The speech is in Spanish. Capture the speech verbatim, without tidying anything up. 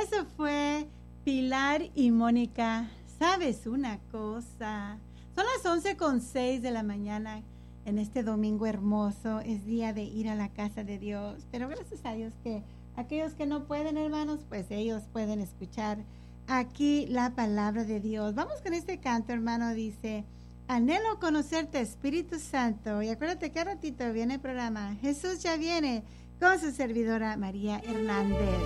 eso fue Pilar y Mónica. ¿Sabes una cosa? Son las once con seis de la mañana en este domingo hermoso. Es día de ir a la casa de Dios. Pero gracias a Dios que aquellos que no pueden, hermanos, pues ellos pueden escuchar aquí la palabra de Dios. Vamos con este canto, hermano. Dice: anhelo conocerte, Espíritu Santo. Y acuérdate que a ratito viene el programa Jesús ya viene, con su servidora María Hernández.